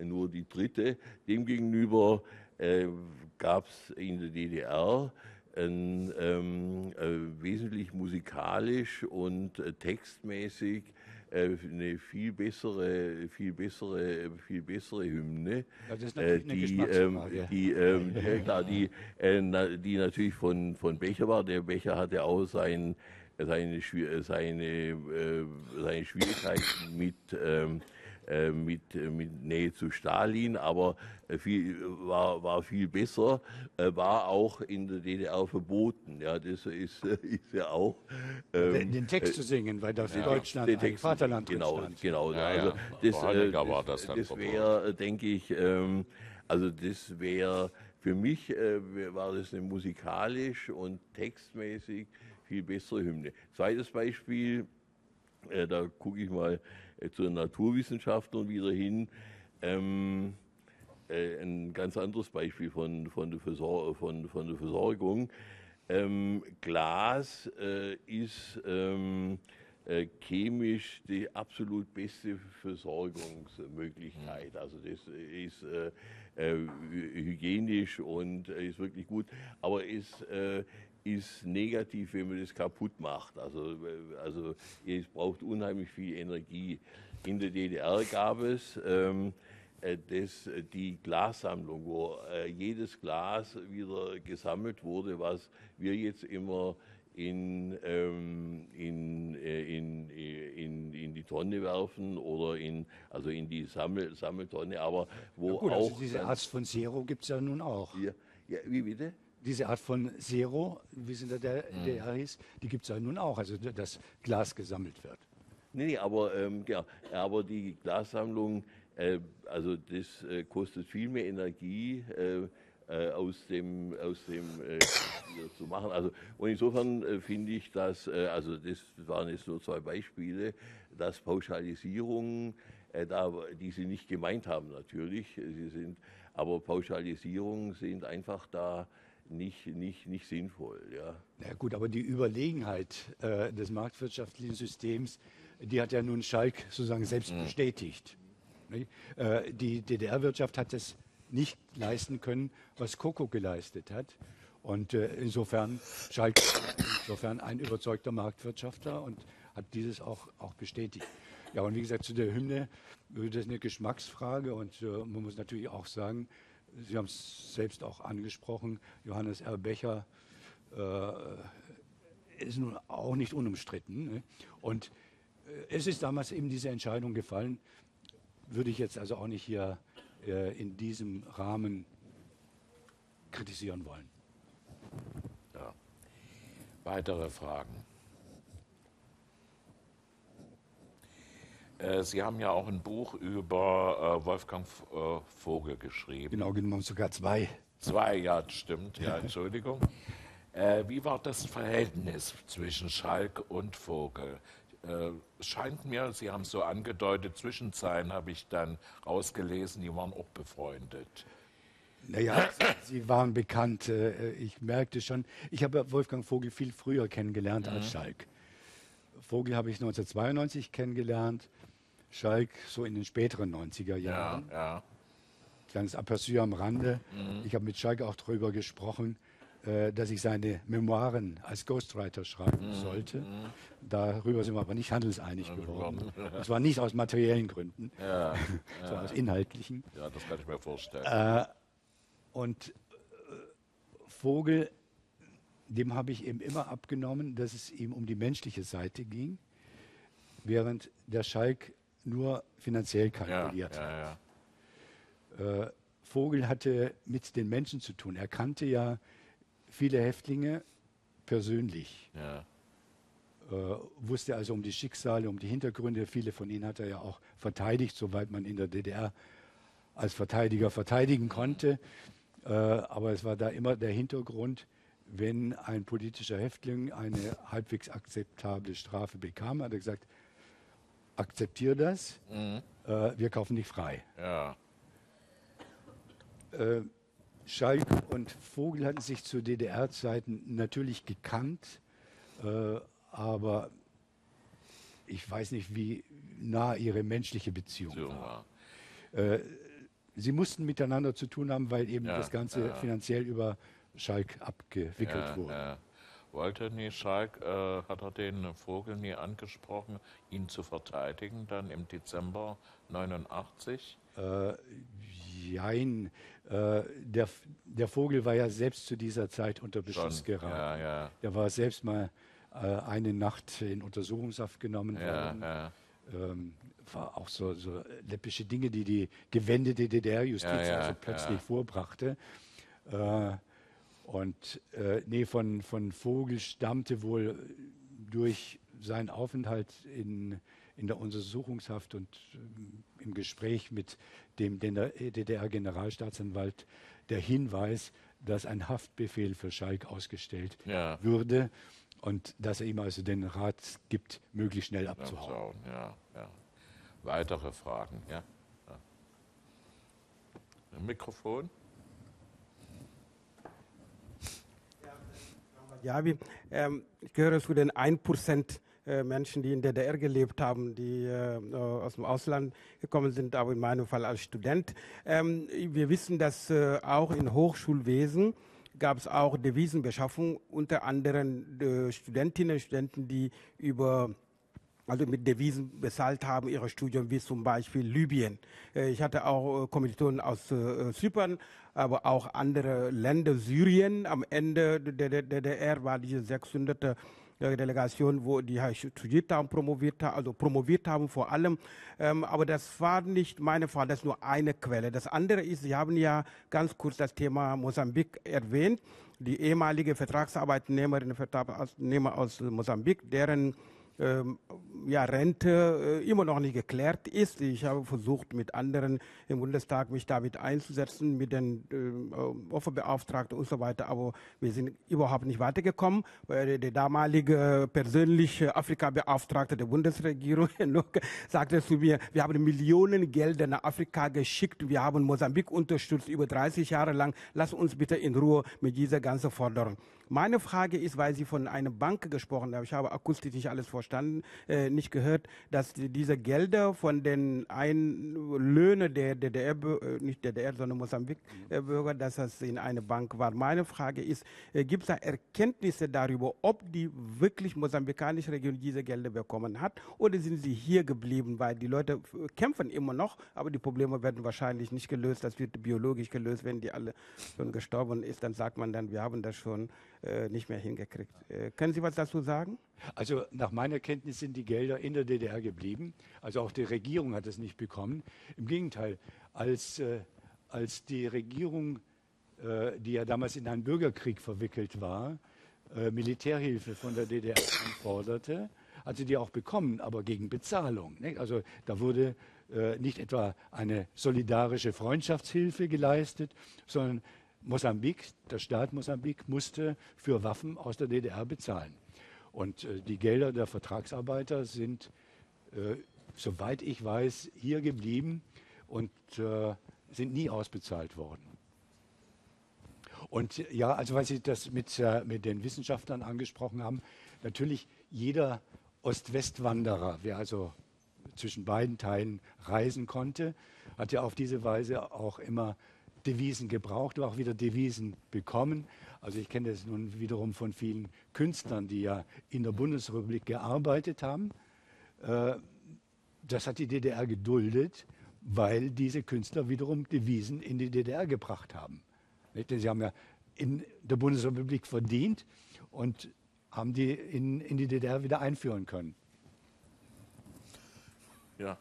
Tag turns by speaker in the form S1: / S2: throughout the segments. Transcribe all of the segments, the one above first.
S1: nur die dritte. Demgegenüber gab es in der DDR wesentlich musikalisch und textmäßig eine viel bessere Hymne,
S2: Ja, das ist natürlich eine Geschmacksfrage.
S1: die natürlich von Becher war. Der Becher hatte auch seine Schwierigkeiten mit Nähe zu Stalin, aber war viel besser, war auch in der DDR verboten. Ja, das ist ja auch.
S2: Den Text zu singen, weil da für Deutschland
S1: den
S2: ein
S1: Text
S2: Vaterland drin
S1: genau,
S2: stand.
S1: genau.
S3: Ja,
S1: Also
S3: ja.
S1: das,
S3: Honecker war das dann
S1: das wäre, denke ich, also das wäre für mich war das eine musikalisch und textmäßig viel bessere Hymne. Zweites Beispiel, da gucke ich mal zu den Naturwissenschaftlern wieder hin. Ein ganz anderes Beispiel von der Versorgung. Glas ist chemisch die absolut beste Versorgungsmöglichkeit. Also das ist hygienisch und ist wirklich gut, aber ist negativ, wenn man das kaputt macht. Also es braucht unheimlich viel Energie. In der DDR gab es die Glassammlung, wo jedes Glas wieder gesammelt wurde, was wir jetzt immer in die Tonne werfen oder in die Sammeltonne, aber wo
S2: Ja gut,
S1: auch
S2: also diese Art von Zero gibt es ja nun auch.
S1: ja, wie bitte?
S2: Diese Art von Zero, wie es in der DDR hieß, die gibt es ja nun auch, also dass Glas gesammelt wird.
S1: Nee, aber, ja, aber die Glassammlung, also das kostet viel mehr Energie aus dem wieder zu machen. Also, und insofern finde ich, dass, also das waren jetzt nur zwei Beispiele, dass Pauschalisierungen, die sie nicht gemeint haben natürlich, aber Pauschalisierungen sind einfach da nicht sinnvoll. Ja.
S2: Ja gut, aber die Überlegenheit des marktwirtschaftlichen Systems, die hat ja nun Schalk sozusagen selbst bestätigt. Die DDR-Wirtschaft hat es nicht leisten können, was Coco geleistet hat. Und insofern Schalk insofern ein überzeugter Marktwirtschaftler und hat dieses auch bestätigt. Ja, und wie gesagt, zu der Hymne, das ist eine Geschmacksfrage und man muss natürlich auch sagen, Sie haben es selbst auch angesprochen, Johannes R. Becher ist nun auch nicht unumstritten. Ne? Und es ist damals eben diese Entscheidung gefallen, würde ich jetzt also auch nicht hier in diesem Rahmen kritisieren wollen.
S3: Ja. Weitere Fragen? Sie haben ja auch ein Buch über Wolfgang Vogel geschrieben.
S2: Genau genommen sogar zwei.
S3: Zwei, ja, stimmt, ja, Entschuldigung. Wie war das Verhältnis zwischen Schalk und Vogel? Scheint mir, Sie haben es so angedeutet, Zwischenzeilen habe ich dann rausgelesen, die waren auch befreundet.
S2: Naja, sie waren bekannt. Ich merkte schon, ich habe Wolfgang Vogel viel früher kennengelernt als Schalk. Vogel habe ich 1992 kennengelernt, Schalk so in den späteren 90er Jahren.
S3: Ja.
S2: Kleines Aperçu am Rande. Ich habe mit Schalk auch darüber gesprochen, dass ich seine Memoiren als Ghostwriter schreiben sollte. Darüber sind wir aber nicht handelseinig geworden. Und zwar nicht aus materiellen Gründen, sondern aus inhaltlichen.
S3: Ja, das kann ich mir vorstellen.
S2: Und Vogel, dem habe ich eben immer abgenommen, dass es ihm um die menschliche Seite ging, während der Schalk nur finanziell kalkuliert hat. Vogel hatte mit den Menschen zu tun. Er kannte ja viele Häftlinge persönlich, wusste also um die Schicksale, um die Hintergründe. Viele von ihnen hat er ja auch verteidigt, soweit man in der DDR als Verteidiger verteidigen konnte. Aber es war da immer der Hintergrund, wenn ein politischer Häftling eine halbwegs akzeptable Strafe bekam, hat er gesagt, akzeptiere das, wir kaufen dich frei.
S3: Ja.
S2: Schalk und Vogel hatten sich zu DDR-Zeiten natürlich gekannt, aber ich weiß nicht, wie nah ihre menschliche Beziehung war. sie mussten miteinander zu tun haben, weil eben das Ganze finanziell über Schalk abgewickelt wurde.
S3: Ja. Wollte nie Schalk, hat er den Vogel nie angesprochen, ihn zu verteidigen, dann im Dezember 89?
S2: Jein. Der Vogel war ja selbst zu dieser Zeit unter Beschuss geraten.
S3: Ja.
S2: Der war selbst mal eine Nacht in Untersuchungshaft genommen worden. War auch so läppische Dinge, die gewendete DDR-Justiz plötzlich vorbrachte. Von Vogel stammte wohl durch seinen Aufenthalt in der Untersuchungshaft und im Gespräch mit dem DDR-Generalstaatsanwalt der Hinweis, dass ein Haftbefehl für Schalk ausgestellt würde und dass er ihm also den Rat gibt, möglichst schnell abzuhauen.
S3: Ja. Weitere Fragen? Ja. Mikrofon?
S4: Ja, ich gehöre zu den 1% Menschen, die in der DDR gelebt haben, die aus dem Ausland gekommen sind, aber in meinem Fall als Student. Wir wissen, dass auch im Hochschulwesen gab es auch Devisenbeschaffung, unter anderem Studentinnen und Studenten, die mit Devisen bezahlt haben, ihre Studium, wie zum Beispiel Libyen. Ich hatte auch Kommilitonen aus Zypern, aber auch andere Länder, Syrien. Am Ende der DDR war diese 600 Delegation, wo die studiert haben, promoviert haben vor allem. Aber das war nicht meine Fall, das ist nur eine Quelle. Das andere ist, Sie haben ja ganz kurz das Thema Mosambik erwähnt. Die ehemalige Vertragsarbeitnehmerinnen und Vertragsarbeitnehmer aus Mosambik, deren Rente immer noch nicht geklärt ist. Ich habe versucht, mit anderen im Bundestag mich damit einzusetzen, mit den Opferbeauftragten und so weiter, aber wir sind überhaupt nicht weitergekommen. Der damalige persönliche Afrika-Beauftragte der Bundesregierung sagte zu mir, wir haben Millionen Gelder nach Afrika geschickt, wir haben Mosambik unterstützt über 30 Jahre lang, lass uns bitte in Ruhe mit dieser ganzen Forderung. Meine Frage ist, weil Sie von einer Bank gesprochen haben, ich habe akustisch nicht alles verstanden, nicht gehört, dass diese Gelder von den Löhnen der DDR, nicht DDR, sondern Mosambik-Bürger, dass das in eine Bank war. Meine Frage ist, gibt es da Erkenntnisse darüber, ob die wirklich mosambikanische Region diese Gelder bekommen hat oder sind sie hier geblieben, weil die Leute kämpfen immer noch, aber die Probleme werden wahrscheinlich nicht gelöst, das wird biologisch gelöst, wenn die alle schon gestorben ist, dann sagt man dann, wir haben das schon nicht mehr hingekriegt. Können Sie was dazu sagen?
S2: Also nach meiner Kenntnis sind die Gelder in der DDR geblieben. Also auch die Regierung hat es nicht bekommen. Im Gegenteil, als die Regierung, die ja damals in einen Bürgerkrieg verwickelt war, Militärhilfe von der DDR anforderte, hat sie die auch bekommen, aber gegen Bezahlung. Nicht? Also da wurde nicht etwa eine solidarische Freundschaftshilfe geleistet, sondern Mosambik, der Staat Mosambik, musste für Waffen aus der DDR bezahlen. Und die Gelder der Vertragsarbeiter sind, soweit ich weiß, hier geblieben und sind nie ausbezahlt worden. Und ja, also weil Sie das mit den Wissenschaftlern angesprochen haben, natürlich jeder Ost-West-Wanderer, wer also zwischen beiden Teilen reisen konnte, hat ja auf diese Weise auch immer Devisen gebraucht, aber auch wieder Devisen bekommen. Also ich kenne das nun wiederum von vielen Künstlern, die ja in der Bundesrepublik gearbeitet haben. Das hat die DDR geduldet, weil diese Künstler wiederum Devisen in die DDR gebracht haben. Denn sie haben ja in der Bundesrepublik verdient und haben die in die DDR wieder einführen können.
S3: Ja.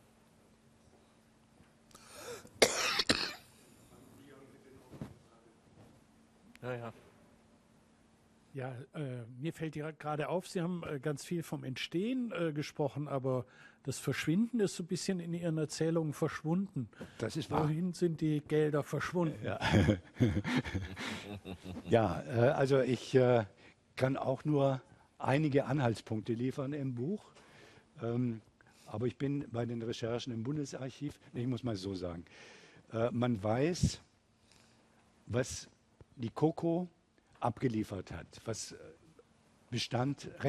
S5: Ja, mir fällt gerade auf, Sie haben ganz viel vom Entstehen gesprochen, aber das Verschwinden ist so ein bisschen in Ihren Erzählungen verschwunden.
S2: Das ist wahr.
S5: Wohin sind die Gelder verschwunden?
S2: Ja, ja also ich kann auch nur einige Anhaltspunkte liefern im Buch. Aber ich bin bei den Recherchen im Bundesarchiv, ich muss mal so sagen, man weiß, was die KoKo abgeliefert hat, was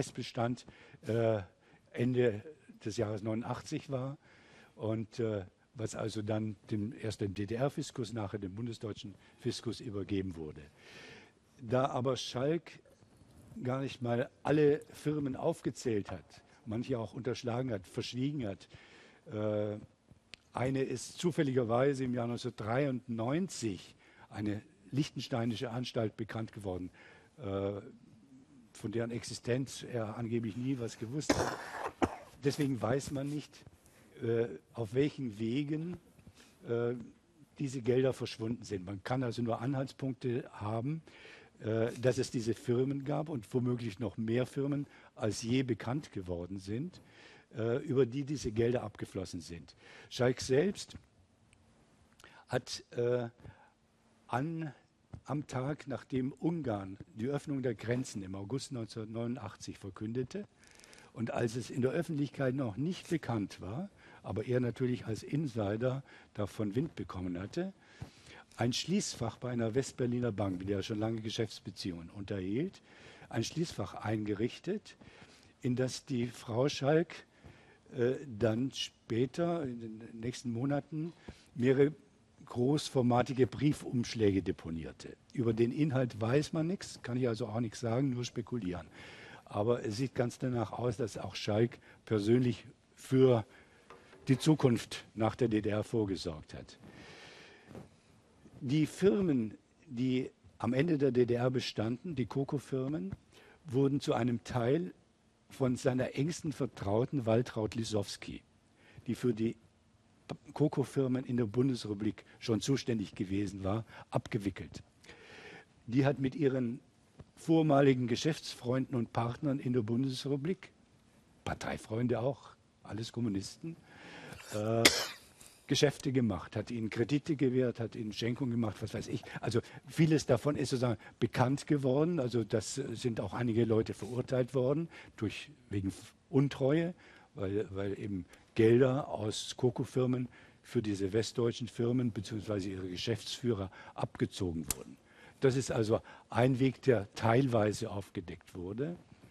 S2: Restbestand Ende des Jahres 89 war und was also dann erst dem DDR-Fiskus, nachher dem bundesdeutschen Fiskus übergeben wurde. Da aber Schalk gar nicht mal alle Firmen aufgezählt hat, manche auch unterschlagen hat, verschwiegen hat. Eine ist zufälligerweise im Jahr 1993 eine liechtensteinische Anstalt bekannt geworden, von deren Existenz er angeblich nie was gewusst hat. Deswegen weiß man nicht, auf welchen Wegen diese Gelder verschwunden sind. Man kann also nur Anhaltspunkte haben, dass es diese Firmen gab und womöglich noch mehr Firmen als je bekannt geworden sind, über die diese Gelder abgeflossen sind. Schalk selbst hat am Tag, nachdem Ungarn die Öffnung der Grenzen im August 1989 verkündete und als es in der Öffentlichkeit noch nicht bekannt war, aber er natürlich als Insider davon Wind bekommen hatte, ein Schließfach bei einer Westberliner Bank, mit der er schon lange Geschäftsbeziehungen unterhielt, ein Schließfach eingerichtet, in das die Frau Schalk dann später, in den nächsten Monaten, mehrere großformatige Briefumschläge deponierte. Über den Inhalt weiß man nichts, kann ich also auch nichts sagen, nur spekulieren. Aber es sieht ganz danach aus, dass auch Schalk persönlich für die Zukunft nach der DDR vorgesorgt hat. Die Firmen, die am Ende der DDR bestanden, die Coco-Firmen, wurden zu einem Teil von seiner engsten Vertrauten Waltraud Lissowski, die für die Coco-Firmen in der Bundesrepublik schon zuständig gewesen war, abgewickelt. Die hat mit ihren vormaligen Geschäftsfreunden und Partnern in der Bundesrepublik, Parteifreunde auch, alles Kommunisten, Geschäfte gemacht, hat ihnen Kredite gewährt, hat ihnen Schenkungen gemacht, was weiß ich. Also vieles davon ist sozusagen bekannt geworden. Also das sind auch einige Leute verurteilt worden wegen Untreue, weil eben Gelder aus Coco-Firmen für diese westdeutschen Firmen bzw. ihre Geschäftsführer abgezogen wurden. Das ist also ein Weg, der teilweise aufgedeckt wurde.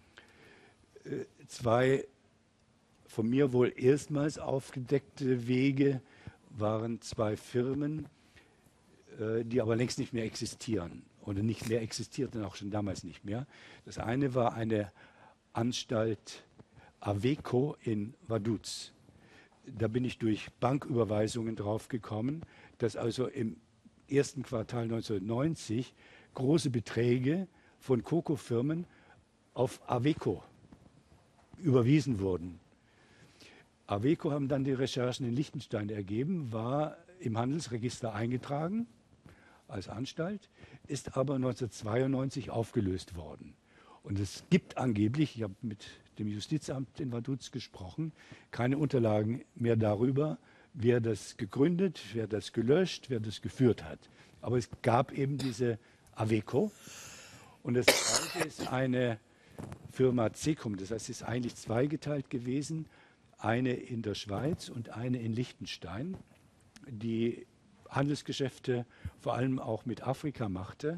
S2: Zwei von mir wohl erstmals aufgedeckte Wege waren zwei Firmen, die aber längst nicht mehr existieren oder nicht mehr existierten, auch schon damals nicht mehr. Das eine war eine Anstalt Aveco in Vaduz. Da bin ich durch Banküberweisungen drauf gekommen, dass also im ersten Quartal 1990 große Beträge von Coco-Firmen auf Aveco überwiesen wurden. Aveco haben dann die Recherchen in Liechtenstein ergeben, war im Handelsregister eingetragen als Anstalt, ist aber 1992 aufgelöst worden. Und es gibt angeblich, ich habe mit dem Justizamt in Vaduz gesprochen, keine Unterlagen mehr darüber, wer das gegründet, wer das gelöscht, wer das geführt hat. Aber es gab eben diese Aveco. Und das zweite ist eine Firma Cecum, das heißt, es ist eigentlich zweigeteilt gewesen. Eine in der Schweiz und eine in Liechtenstein, die Handelsgeschäfte vor allem auch mit Afrika machte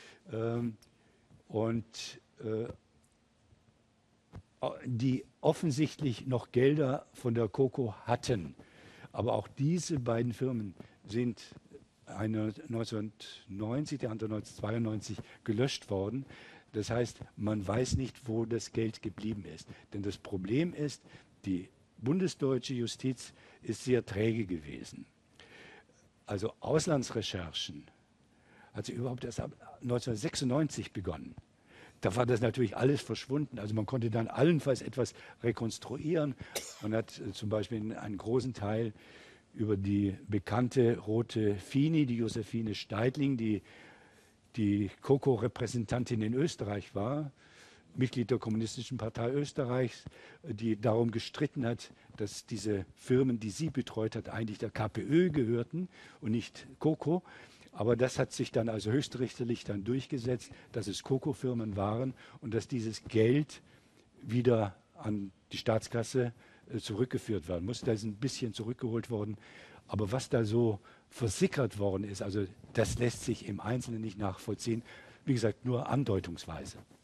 S2: und die offensichtlich noch Gelder von der Coco hatten. Aber auch diese beiden Firmen sind eine 1990, der andere 1992 gelöscht worden. Das heißt, man weiß nicht, wo das Geld geblieben ist. Denn das Problem ist, die bundesdeutsche Justiz ist sehr träge gewesen. Also Auslandsrecherchen hat sie überhaupt erst ab 1996 begonnen. Da war das natürlich alles verschwunden. Also man konnte dann allenfalls etwas rekonstruieren. Man hat zum Beispiel einen großen Teil über die bekannte rote Fini, die Josephine Steidling, die Coco-Repräsentantin in Österreich war, Mitglied der Kommunistischen Partei Österreichs, die darum gestritten hat, dass diese Firmen, die sie betreut hat, eigentlich der KPÖ gehörten und nicht Coco. Aber das hat sich dann also höchstrichterlich dann durchgesetzt, dass es Coco-Firmen waren und dass dieses Geld wieder an die Staatskasse zurückgeführt werden muss. Da ist ein bisschen zurückgeholt worden. Aber was da so versickert worden ist, also das lässt sich im Einzelnen nicht nachvollziehen. Wie gesagt, nur andeutungsweise.